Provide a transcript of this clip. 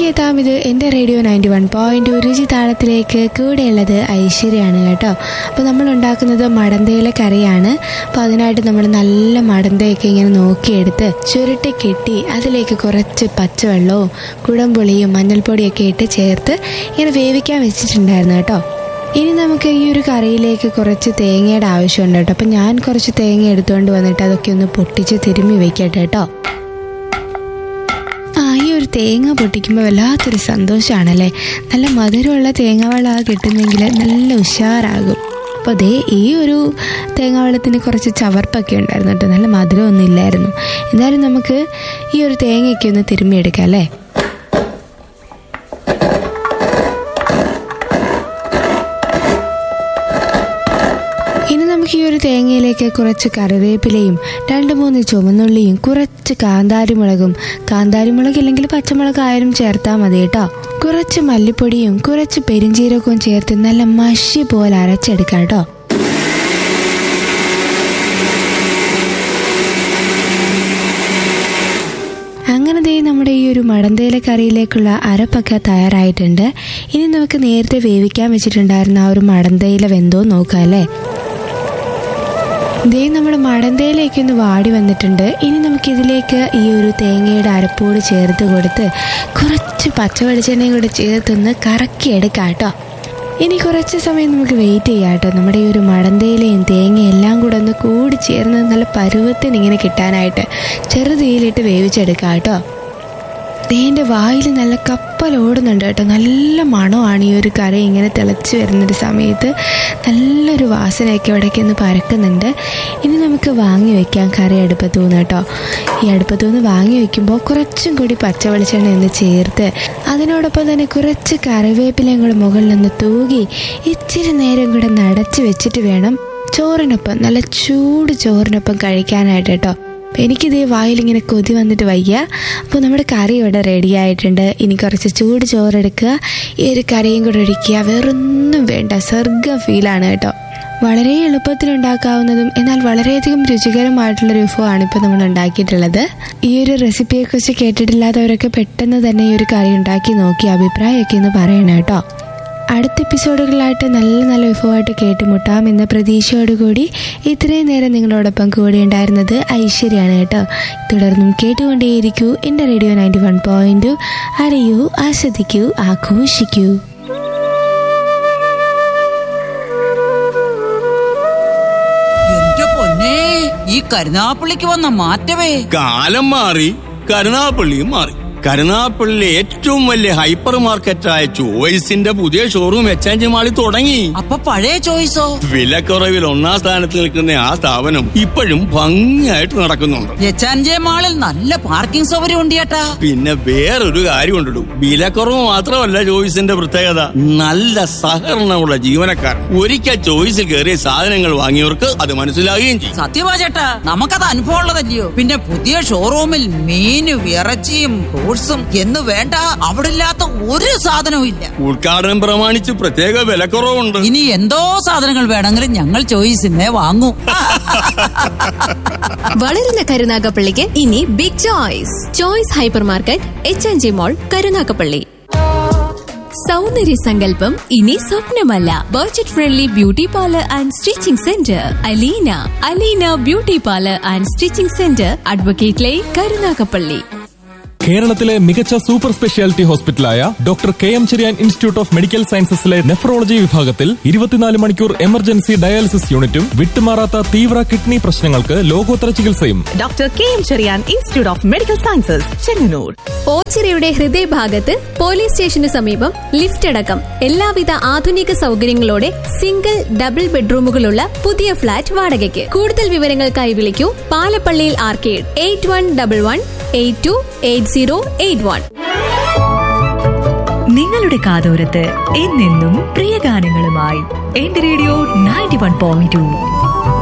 തിരികെ എത്താം. ഇത് എൻ്റെ റേഡിയോ 91.2 രുചി താളത്തിലേക്ക്. കൂടെയുള്ളത് ഐശ്വര്യയാണ് കേട്ടോ. അപ്പോൾ നമ്മൾ ഉണ്ടാക്കുന്നത് മടന്തയില കറിയാണ്. അപ്പോൾ അതിനായിട്ട് നമ്മൾ നല്ല മടന്തയൊക്കെ ഇങ്ങനെ നോക്കിയെടുത്ത് ചുരുട്ടി കെട്ടി അതിലേക്ക് കുറച്ച് പച്ചവെള്ളവും കുടംപുളിയും മഞ്ഞൾപ്പൊടിയൊക്കെ ഇട്ട് ചേർത്ത് ഇങ്ങനെ വേവിക്കാൻ വെച്ചിട്ടുണ്ടായിരുന്നു കേട്ടോ. ഇനി നമുക്ക് ഈ ഒരു കറിയിലേക്ക് കുറച്ച് തേങ്ങയുടെ ആവശ്യമുണ്ട് കേട്ടോ. അപ്പം ഞാൻ കുറച്ച് തേങ്ങ എടുത്തുകൊണ്ട് വന്നിട്ട് അതൊക്കെ ഒന്ന് പൊട്ടിച്ച് തിരുമ്മി വെക്കട്ടെ കേട്ടോ. ഈ ഒരു തേങ്ങ പൊട്ടിക്കുമ്പോൾ വല്ലാത്തൊരു സന്തോഷമാണല്ലേ. നല്ല മധുരമുള്ള തേങ്ങാവെള്ളം കിട്ടുന്നെങ്കിൽ നല്ല ഉഷാറാകും. അപ്പോൾ അതേ ഈ ഒരു തേങ്ങാവെള്ളത്തിന് കുറച്ച് ചവർപ്പൊക്കെ ഉണ്ടായിരുന്നു കേട്ടോ. നല്ല മധുരമൊന്നും ഇല്ലായിരുന്നു. എന്നാലും നമുക്ക് ഈ ഒരു തേങ്ങയൊക്കെ ഒന്ന് തിരുമ്മിയെടുക്കാം അല്ലേ. ഇനി നമുക്ക് ഈ ഒരു തേങ്ങയിലേക്ക് കുറച്ച് കറിവേപ്പിലയും 2-3 ചുവന്നുള്ളിയും കുറച്ച് കാന്താരിമുളക് ഇല്ലെങ്കിൽ പച്ചമുളക് ആയാലും ചേർത്താൽ മതി കേട്ടോ. കുറച്ച് മല്ലിപ്പൊടിയും കുറച്ച് പെരിഞ്ചീരകവും ചേർത്ത് നല്ല മഷി പോലെ അരച്ചെടുക്കാം കേട്ടോ. അങ്ങനെ നമ്മുടെ ഈ ഒരു മടന്തയില കറിയിലേക്കുള്ള അരപ്പൊക്കെ തയ്യാറായിട്ടുണ്ട്. ഇനി നമുക്ക് നേരത്തെ വേവിക്കാൻ വെച്ചിട്ടുണ്ടായിരുന്ന ആ ഒരു മടന്തയില വെന്തോ നോക്കാം അല്ലേ. നമ്മുടെ മടന്തയിലേക്ക് ഒന്ന് വാടി വന്നിട്ടുണ്ട്. ഇനി നമുക്കിതിലേക്ക് ഈ ഒരു തേങ്ങയുടെ അരപ്പോട് ചേർത്ത് കൊടുത്ത് കുറച്ച് പച്ചവെളിച്ചെണ്ണയും കൂടെ ചേർത്തൊന്ന് കറക്കിയെടുക്കാം കേട്ടോ. ഇനി കുറച്ച് സമയം നമുക്ക് വെയിറ്റ് ചെയ്യാം കേട്ടോ. നമ്മുടെ ഈ ഒരു മടന്തയിലയും തേങ്ങയും എല്ലാം കൂടെ ഒന്ന് കൂടി ചേർന്ന് നല്ല പരുവത്തിന് ഇങ്ങനെ കിട്ടാനായിട്ട് ചെറുതീയിലിട്ട് വേവിച്ചെടുക്കാം കേട്ടോ. തേൻ്റെ വായിൽ നല്ല കപ്പലോടുന്നുണ്ട് കേട്ടോ. നല്ല മണമാണ് ഈ ഒരു കറി ഇങ്ങനെ തിളച്ച് വരുന്നൊരു സമയത്ത്. നല്ലൊരു വാസനയൊക്കെ ഇവിടേക്ക് ഒന്ന് പരക്കുന്നുണ്ട്. ഇനി നമുക്ക് വാങ്ങി വയ്ക്കാം കറി അടുപ്പത്തുനിന്ന് കേട്ടോ. ഈ അടുപ്പത്തുനിന്ന് വാങ്ങി വയ്ക്കുമ്പോൾ കുറച്ചും കൂടി പച്ചവെളിച്ചെണ്ണ ഒന്ന് ചേർത്ത് അതിനോടൊപ്പം തന്നെ കുറച്ച് കറിവേപ്പിലയും കൂടെ മുകളിൽ നിന്ന് തൂകി ഇച്ചിരി നേരം കൂടെ നടച്ച് വെച്ചിട്ട് വേണം ചോറിനൊപ്പം, നല്ല ചൂട് ചോറിനൊപ്പം കഴിക്കാനായിട്ട് കേട്ടോ. എനിക്കിതേ വായിലിങ്ങനെ കൊതി വന്നിട്ട് വയ്യ. അപ്പോൾ നമ്മുടെ കറി ഇവിടെ റെഡി ആയിട്ടുണ്ട്. ഇനി കുറച്ച് ചൂട് ചോറെടുക്കുക, ഈ ഒരു കറിയും കൂടെ ഒഴിക്കുക. വേറൊന്നും വേണ്ട, സ്വർഗ്ഗ ഫീലാണ് കേട്ടോ. വളരെ എളുപ്പത്തിലുണ്ടാക്കാവുന്നതും എന്നാൽ വളരെയധികം രുചികരമായിട്ടുള്ളൊരു വിഭവമാണ് ഇപ്പോൾ നമ്മൾ ഉണ്ടാക്കിയിട്ടുള്ളത്. ഈ ഒരു റെസിപ്പിയെക്കുറിച്ച് കേട്ടിട്ടില്ലാത്തവരൊക്കെ പെട്ടെന്ന് തന്നെ ഈ ഒരു കറി ഉണ്ടാക്കി നോക്കി അഭിപ്രായമൊക്കെ ഒന്ന് പറയണം കേട്ടോ. അടുത്ത എപ്പിസോഡുകളായിട്ട് നല്ല നല്ല വിഭവമായിട്ട് കേട്ടുമുട്ടാം എന്ന പ്രതീക്ഷയോടുകൂടി ഇത്രയും നേരം നിങ്ങളോടൊപ്പം കൂടെ ഉണ്ടായിരുന്നത് ഐശ്വര്യയാണ് കേട്ടോ. തുടർന്നും കേട്ടുകൊണ്ടേയിരിക്കൂ എൻ്റെ റേഡിയോ 91.2. അറിയൂ, ആസ്വദിക്കൂ, ആഘോഷിക്കൂ. എന്റെ പൊന്നേ, ഈ കരുനാപ്പള്ളിക്ക് വന്ന മാറ്റമേ. കാലം മാറി, കരുനാപ്പള്ളിയും മാറി. കരുനാപ്പള്ളിയിലെ ഏറ്റവും വലിയ ഹൈപ്പർ മാർക്കറ്റായ ചോയ്സിന്റെ പുതിയ ഷോറൂം എക്സ്ചേഞ്ച് മാളിൽ തുടങ്ങി. അപ്പൊ പഴയ ചോയ്സോ? വിലക്കുറവിൽ 1ാം സ്ഥാനത്ത് നിൽക്കുന്ന ആ സ്ഥാപനം ഇപ്പോഴും ഭംഗിയായിട്ട് നടക്കുന്നുണ്ട്. എക്സ്ചേഞ്ച് മാളിൽ നല്ല പാർക്കിംഗ് സൗകര്യം ഉണ്ട് ചേട്ടാ. പിന്നെ വേറൊരു കാര്യം ഉണ്ടല്ലോ, വിലക്കുറവ് മാത്രമല്ല ചോയ്സിന്റെ പ്രത്യേകത, നല്ല സഹകരണമുള്ള ജീവനക്കാർ. ഒരിക്കൽ ചോയ്സിൽ കയറിയ സാധനങ്ങൾ വാങ്ങിയവർക്ക് അത് മനസ്സിലാകുകയും ചെയ്യും. സത്യമാ ചേട്ടാ, നമുക്കത് അനുഭവം ഉള്ളതല്ലയോ. പിന്നെ പുതിയ ഷോറൂമിൽ മീനും ഇറച്ചിയും എന്ന് വേണ്ട അവിടെ ഇല്ലാത്ത ഒരു സാധനവും ഇല്ല. ഉദ്ഘാടനം പ്രമാണിച്ച് പ്രത്യേക വിലക്കുറവുണ്ട്. ഇനി എന്തോ സാധനങ്ങൾ വേണമെങ്കിലും ഞങ്ങൾ ചോയ്സിനെ വാങ്ങും. വളരുന്ന കരുനാഗപ്പള്ളിക്ക് ഇനി big choice. Choice hyper market, എച്ച്.എൻ.ജി മോൾ, കരുനാഗപ്പള്ളി. സൗന്ദര്യ സങ്കല്പം ഇനി സ്വപ്നമല്ല. Budget friendly beauty parlour and stitching centre Aleena beauty parlour and stitching centre, advocate line, Karunagappally. കേരളത്തിലെ മികച്ച super speciality ഹോസ്പിറ്റലായ doctor K M. Cherian institute of medical സയൻസസിലെ nephrology വിഭാഗത്തിൽ 24 മണിക്കൂർ എമർജൻസി ഡയാലിസിസ് യൂണിറ്റും വിട്ടുമാറാത്ത തീവ്ര കിഡ്നി പ്രശ്നങ്ങൾക്ക് ലോകോത്തര ചികിത്സയും. Doctor K M. Cherian institute of medical sciences, Chengannur. ഓച്ചിറയുടെ ഹൃദയഭാഗത്ത് പോലീസ് സ്റ്റേഷന് സമീപം ലിഫ്റ്റ് അടക്കം എല്ലാവിധ ആധുനിക സൗകര്യങ്ങളോടെ സിംഗിൾ ഡബിൾ ബെഡ്റൂമുകളുള്ള പുതിയ ഫ്ളാറ്റ് വാടകയ്ക്ക്. കൂടുതൽ വിവരങ്ങൾക്കായി വിളിക്കൂ പാലപ്പള്ളിയിൽ ആർക്കേഡ് 8111828081. നിങ്ങളുടെ കാതോരത്ത് എന്നെന്നും പ്രിയ ഗാനങ്ങളുമായി എന്റെ റേഡിയോ 91.2.